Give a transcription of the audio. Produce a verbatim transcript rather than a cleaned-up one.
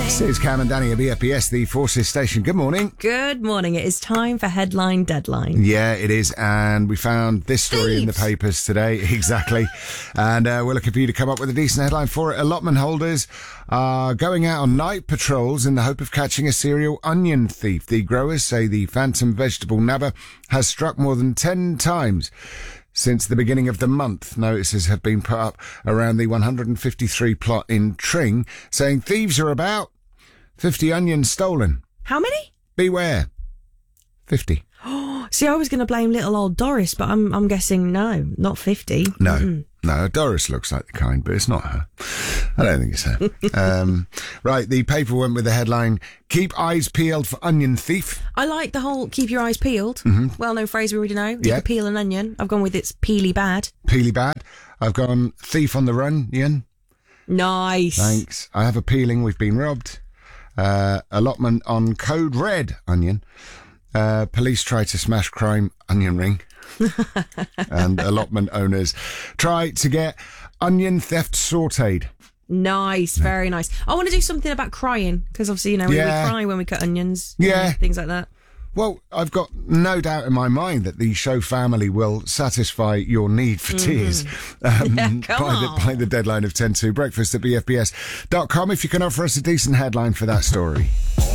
This is Cam and Danny at B F B S, the Forces Station. Good morning. Good morning. It is time for Headline Deadline. Yeah, it is. And we found this story Thieves. in the papers today. Exactly. And uh, we're looking for you to come up with a decent headline for it. Allotment holders are going out on night patrols in the hope of catching a serial onion thief. The growers say the phantom vegetable nabber has struck more than ten times since the beginning of the month. Notices have been put up around the one hundred fifty-three plot in Tring, saying thieves are about. fifty onions stolen. How many? Beware. fifty. See, I was going to blame little old Doris, but I'm I'm guessing no, not fifty. No, Mm-mm. no, Doris looks like the kind, but it's not her. I don't think it's her. um, right, the paper went with the headline, Keep Eyes Peeled for Onion Thief. I like the whole keep your eyes peeled. Mm-hmm. Well-known phrase we already know. You Yeah. can peel an onion. I've gone with it's peely bad. Peely bad. I've gone thief on the run, Ian. Nice. Thanks. I have a peeling, we've been robbed. Uh, allotment on code red, onion. Uh, police try to smash crime, onion ring. And allotment owners try to get onion theft sautéed. Nice. Very nice. I want to do something about crying, because obviously, you know, we, Yeah. we cry when we cut onions. you Yeah. know, things like that. Well, I've got no doubt in my mind that the show family will satisfy your need for tears um, Yeah, come by, the, on. by the deadline of ten to breakfast at b f b s dot com if you can offer us a decent headline for that story.